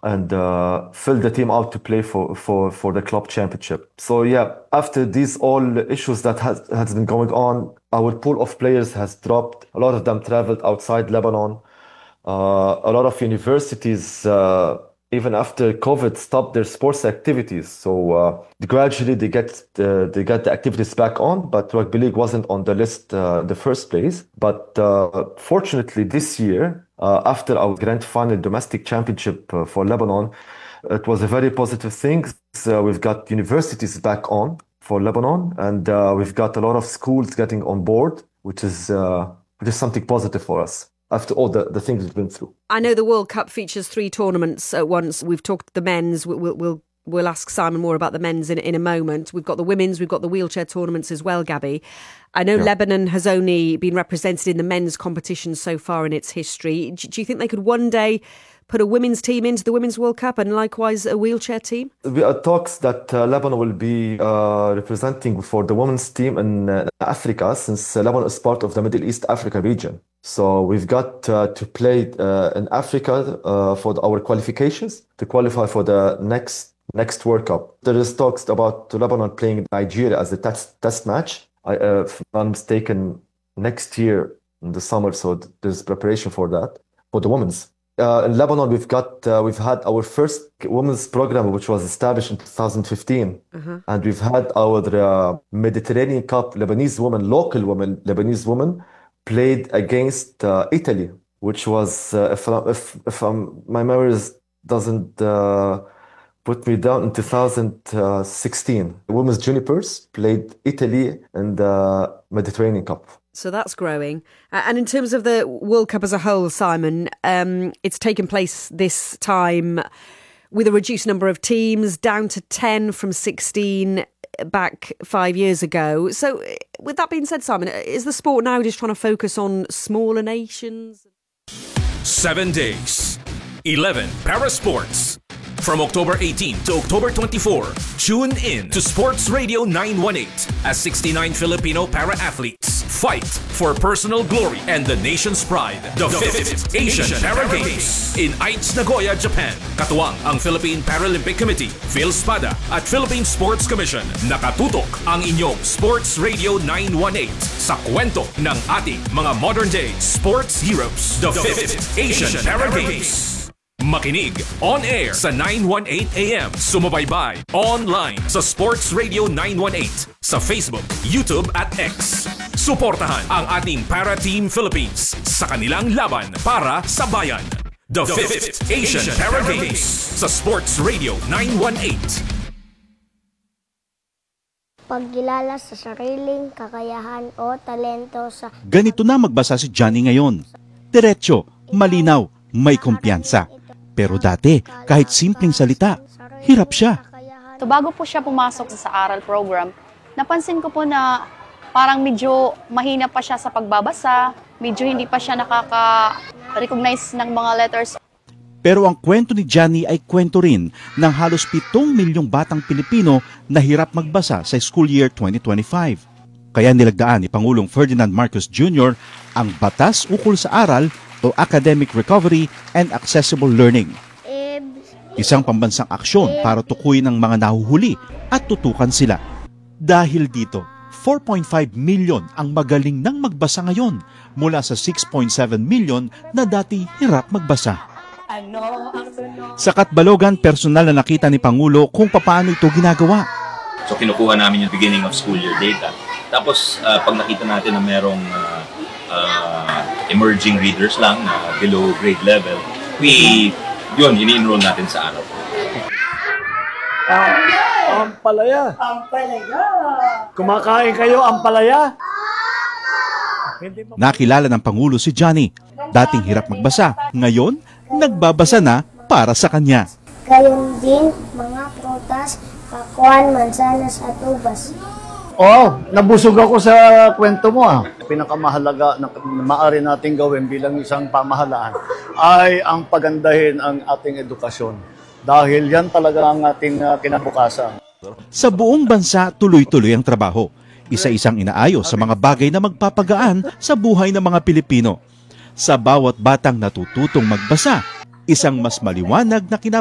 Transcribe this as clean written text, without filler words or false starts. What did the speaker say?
and fill the team out to play for the club championship. So yeah, after these all issues that has been going on, our pool of players has dropped. A lot of them traveled outside Lebanon. A lot of universities, even after COVID, stopped their sports activities. So gradually they get the activities back on, but rugby league wasn't on the list in the first place. But fortunately, this year, after our grand final domestic championship for Lebanon, it was a very positive thing. We've got universities back on for Lebanon, and we've got a lot of schools getting on board, which is something positive for us after all the things we've been through. I know the World Cup features 3 tournaments at once. We've talked the men's. We'll ask Simon more about the men's in a moment. We've got the women's. We've got the wheelchair tournaments as well, Gabby. I know Lebanon has only been represented in the men's competition so far in its history. Do you think they could one day put a women's team into the Women's World Cup and likewise a wheelchair team? We are talks that Lebanon will be representing for the women's team in Africa, since Lebanon is part of the Middle East Africa region. So we've got to play in Africa for our qualifications to qualify for the next World Cup. There is talks about Lebanon playing Nigeria as a test match. If I'm not mistaken, next year in the summer. So there's preparation for that for the women's. In Lebanon, we've had our first women's program, which was established in 2015, and we've had our Mediterranean Cup local Lebanese women played against Italy, which was, if my memory doesn't put me down, in 2016. The Women's Junipers played Italy in the Mediterranean Cup. So that's growing. And in terms of the World Cup as a whole, Simon, it's taken place this time with a reduced number of teams, down to 10 from 16 back 5 years ago. So with that being said, Simon, is the sport now just trying to focus on smaller nations? 7 days, 11 para sports. From October 18 to October 24, tune in to Sports Radio 918 as 69 Filipino para-athletes fight for personal glory and the nation's pride. The 5th Asian Para Games in Aichi, Nagoya, Japan. Katuwang ang Philippine Paralympic Committee, PhilSPADA at Philippine Sports Commission. Nakatutok ang inyong Sports Radio 918 sa kwento ng ating mga modern-day sports heroes. The 5th Asian Para Games. Makinig on air sa 918 AM. Sumubaybay online sa Sports Radio 918 sa Facebook, YouTube at X. Suportahan ang ating Para Team Philippines sa kanilang laban para sa bayan. The 5th Asian Para Games sa Sports Radio 918. Pagkilala sa sariling kakayahan o talento sa... Ganito na magbasa si Johnny ngayon. Diretso, malinaw, may kumpiyansa. Pero dati, kahit simpleng salita, hirap siya. So bago po siya pumasok sa aral program, napansin ko po na parang medyo mahina pa siya sa pagbabasa, medyo hindi pa siya nakaka-recognize ng mga letters. Pero ang kwento ni Johnny ay kwento rin ng halos 7 milyong batang Pilipino na hirap magbasa sa school year 2025. Kaya nilagdaan ni Pangulong Ferdinand Marcos Jr. ang batas ukol sa aral o Academic Recovery and Accessible Learning. Isang pambansang aksyon para tukuyin ang mga nahuhuli at tutukan sila. Dahil dito, 4.5 million ang magaling nang magbasa ngayon mula sa 6.7 million na dati hirap magbasa. Sa Katbalogan, personal na nakita ni Pangulo kung paano ito ginagawa. So kinukuha namin yung beginning of school year data. Tapos pag nakita natin na merong emerging readers lang na below grade level, ini-enroll natin sa araw. Ampalaya. Ampalaya. Kumakain kayo, ampalaya? Nakilala ng Pangulo si Johnny. Dating hirap magbasa, ngayon nagbabasa na para sa kanya. Gayon din mga prutas, pakwan, mansanas at ubas. Nabusog ako sa kwento mo. Pinakamahalaga na maaari nating gawin bilang isang pamahalaan ay ang pagandahin ang ating edukasyon. Dahil yan talaga ang ating kinabukasan. Sa buong bansa, tuloy-tuloy ang trabaho. Isa-isang inaayos sa mga bagay na magpapagaan sa buhay ng mga Pilipino. Sa bawat batang natututong magbasa, isang mas maliwanag na